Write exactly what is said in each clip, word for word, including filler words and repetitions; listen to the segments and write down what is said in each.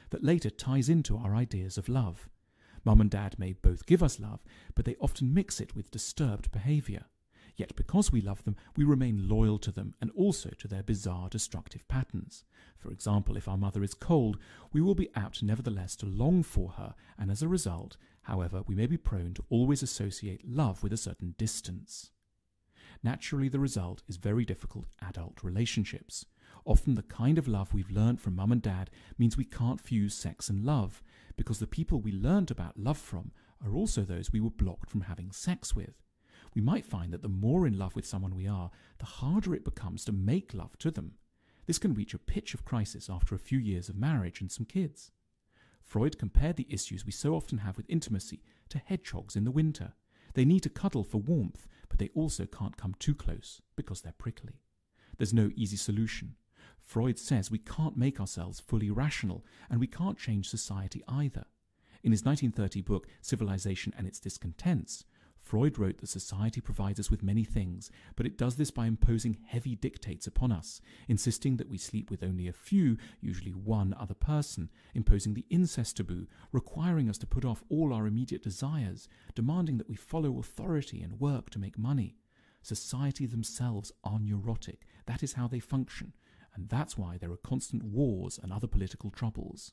that later ties into our ideas of love. Mum and Dad may both give us love, but they often mix it with disturbed behaviour. Yet because we love them, we remain loyal to them and also to their bizarre destructive patterns. For example, if our mother is cold, we will be apt nevertheless to long for her, and as a result, however, we may be prone to always associate love with a certain distance. Naturally, the result is very difficult adult relationships. Often the kind of love we've learnt from Mum and Dad means we can't fuse sex and love, because the people we learnt about love from are also those we were blocked from having sex with. We might find that the more in love with someone we are, the harder it becomes to make love to them. This can reach a pitch of crisis after a few years of marriage and some kids. Freud compared the issues we so often have with intimacy to hedgehogs in the winter. They need to cuddle for warmth, but they also can't come too close because they're prickly. There's no easy solution. Freud says we can't make ourselves fully rational, and we can't change society either. In his nineteen thirty book, Civilization and Its Discontents, Freud wrote that society provides us with many things, but it does this by imposing heavy dictates upon us, insisting that we sleep with only a few, usually one other person, imposing the incest taboo, requiring us to put off all our immediate desires, demanding that we follow authority and work to make money. Society themselves are neurotic. That is how they function, and that's why there are constant wars and other political troubles.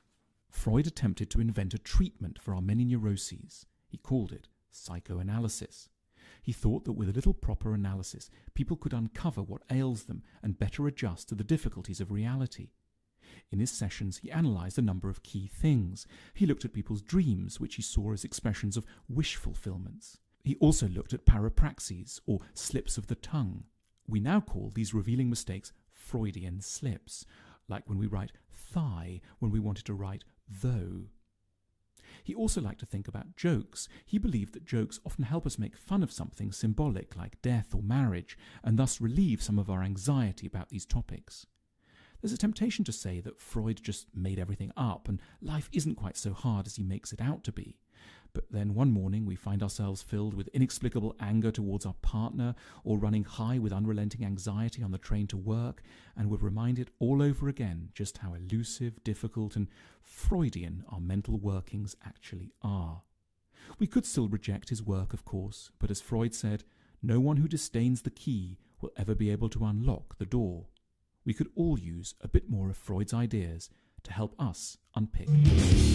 Freud attempted to invent a treatment for our many neuroses. He called it psychoanalysis. He thought that with a little proper analysis, people could uncover what ails them and better adjust to the difficulties of reality. In his sessions, he analysed a number of key things. He looked at people's dreams, which he saw as expressions of wish fulfillments. He also looked at parapraxes, or slips of the tongue. We now call these revealing mistakes Freudian slips, like when we write thigh when we wanted to write though. He also liked to think about jokes. He believed that jokes often help us make fun of something symbolic like death or marriage, and thus relieve some of our anxiety about these topics. There's a temptation to say that Freud just made everything up and life isn't quite so hard as he makes it out to be. But then one morning we find ourselves filled with inexplicable anger towards our partner, or running high with unrelenting anxiety on the train to work, and we're reminded all over again just how elusive, difficult and Freudian our mental workings actually are. We could still reject his work, of course, but as Freud said, no one who disdains the key will ever be able to unlock the door. We could all use a bit more of Freud's ideas to help us unpick